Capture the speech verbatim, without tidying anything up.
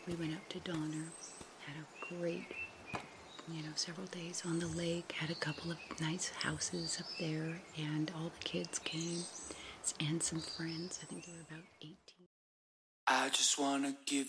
we went up to Donner, had a great, you know, several days on the lake, had a couple of nice houses up there, and all the kids came, and some friends. I think there were about eighteen. I just wanna give